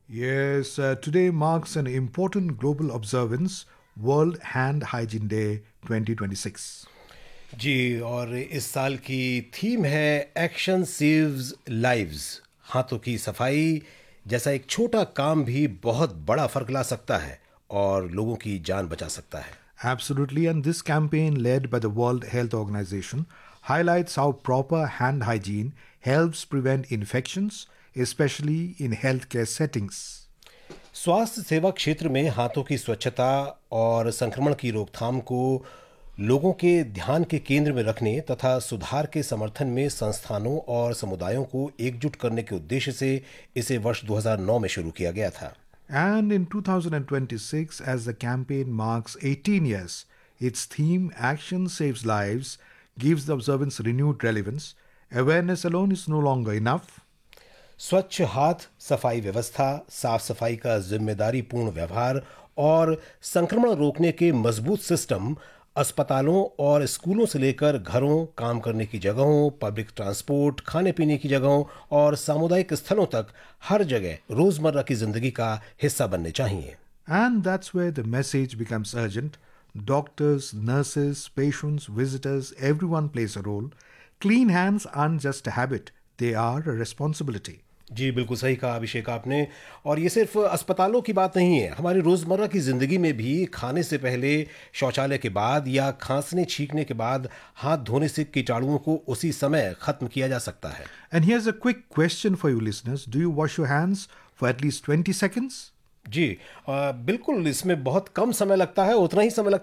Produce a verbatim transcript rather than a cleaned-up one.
Yes, uh, today marks an important global observance, World Hand Hygiene Day twenty twenty-six. जी, और इस साल की theme है एक्शन सेव्स लाइव्स। हाथों की सफाई जैसा एक छोटा काम भी बहुत बड़ा फर्क ला सकता है और लोगों की जान बचा सकता है। Absolutely, and this campaign, led by the World Health Organization, highlights how proper hand hygiene helps prevent infections, especially in healthcare settings. स्वास्थ्य सेवा क्षेत्र में हाथों की स्वच्छता और संक्रमण की रोकथाम को लोगों के ध्यान के केंद्र में रखने तथा सुधार के समर्थन में संस्थानों और समुदायों को एकजुट करने के उद्देश्य से इसे वर्ष दो हज़ार नौ में शुरू किया गया था। And in two thousand twenty-six, as the campaign marks eighteen years, its theme, Action Saves Lives, gives the observance renewed relevance. Awareness alone is no longer enough. स्वच्छ हाथ, सफाई व्यवस्था, साफ सफाई का जिम्मेदारी पूर्ण व्यवहार और संक्रमण रोकने के मजबूत सिस्टम अस्पतालों और स्कूलों से लेकर घरों, काम करने की जगहों, पब्लिक ट्रांसपोर्ट, खाने पीने की जगहों और सामुदायिक स्थलों तक हर जगह रोजमर्रा की जिंदगी का हिस्सा बनने चाहिए। And that's where the message becomes urgent. Doctors, nurses, patients, visitors, everyone plays a role. Clean hands aren't just a habit, they are a responsibility. जी बिल्कुल सही कहा अभिषेक आपने। और ये सिर्फ अस्पतालों की बात नहीं है, हमारी रोजमर्रा की जिंदगी में भी खाने से पहले, शौचालय के बाद या खांसने छींकने के बाद हाथ धोने से कीटाणुओं को उसी समय खत्म किया जा सकता है। And here's a quick question for you listeners. Do you wash your hands for at least twenty seconds? जी, अ, बिल्कुल इसमें बहुत कम समय लगता है, उतना ही समय लगता